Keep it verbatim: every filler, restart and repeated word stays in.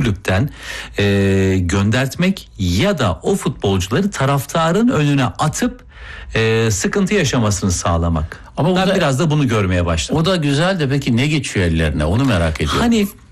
kulüpten e, göndertmek ya da o futbolcuları taraftarın önüne atıp e, sıkıntı yaşamasını sağlamak. Ama ben da, biraz da bunu görmeye başladım. O da güzel de peki ne geçiyor ellerine, onu merak ediyorum. Hani